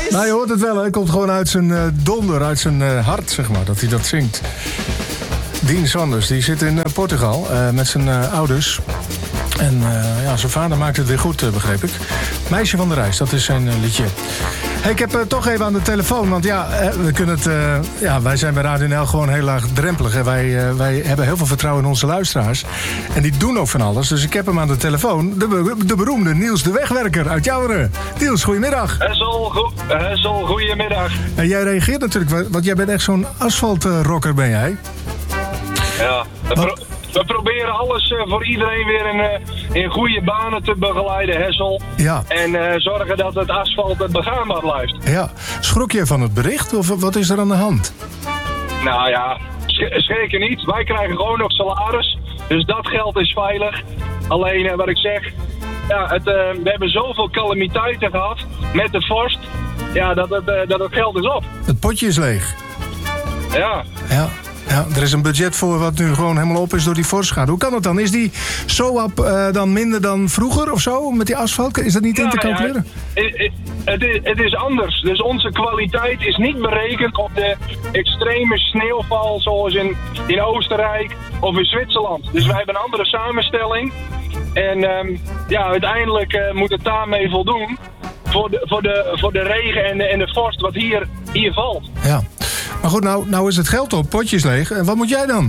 Nou, je hoort het wel, hè. Het komt gewoon uit zijn donder, uit zijn hart, zeg maar, dat hij dat zingt. Dean Sanders, die zit in Portugal met zijn ouders. En zijn vader maakt het weer goed, begreep ik. Meisje van de Reis, dat is zijn liedje. Hey, ik heb toch even aan de telefoon, want we kunnen het... wij zijn bij Radio NL gewoon heel laag drempelig. Wij hebben heel veel vertrouwen in onze luisteraars. En die doen ook van alles. Dus ik heb hem aan de telefoon. De beroemde Niels de Wegwerker uit Jouweren. Niels, goedemiddag. Hessel, goedemiddag. En jij reageert natuurlijk, want jij bent echt zo'n asfaltrocker, ben jij? Ja, we proberen alles voor iedereen weer in goede banen te begeleiden, Hessel. Ja. En zorgen dat het asfalt begaanbaar blijft. Ja. Schrok je van het bericht of wat is er aan de hand? Nou ja, zeker niet. Wij krijgen gewoon nog salaris. Dus dat geld is veilig. Alleen wat ik zeg, we hebben zoveel calamiteiten gehad met de vorst. Ja, dat het geld is op. Het potje is leeg. Ja. Ja, er is een budget voor wat nu gewoon helemaal op is door die vorstschade. Hoe kan dat dan? Is die SOAP dan minder dan vroeger of zo met die asfalt? Is dat niet in te calculeren? Het is anders. Dus onze kwaliteit is niet berekend op de extreme sneeuwval zoals in Oostenrijk of in Zwitserland. Dus wij hebben een andere samenstelling. En uiteindelijk moet het daarmee voldoen voor de regen en de vorst wat hier valt. Ja. Maar goed, nou is het geld op, potjes leeg. En wat moet jij dan?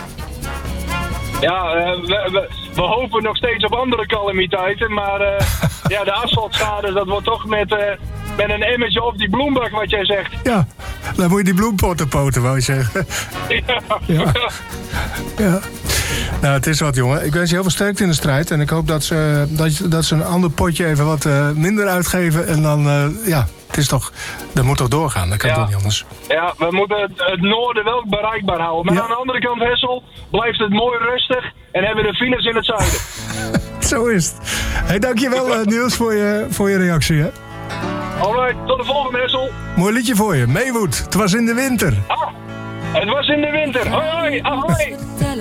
Ja, we hopen nog steeds op andere calamiteiten. Maar de asfaltschade, dat wordt toch met een emmertje op die bloembak, wat jij zegt. Ja, dan moet je die bloempotten poten, wou je zeggen. Ja. Nou, het is wat, jongen. Ik wens je heel veel sterkte in de strijd. En ik hoop dat ze een ander potje even wat minder uitgeven. En dan, het is toch... Dat moet toch doorgaan? Dat kan toch niet anders? Ja, we moeten het noorden wel bereikbaar houden. Maar aan de andere kant, Hessel, blijft het mooi rustig. En hebben we de files in het zuiden. Zo is het. Hey, dankjewel Niels voor je reactie, hè. Alright, tot de volgende, Hessel. Mooi liedje voor je. Maywood. Het was in de winter. Het was in de winter. Hoi, ahoi.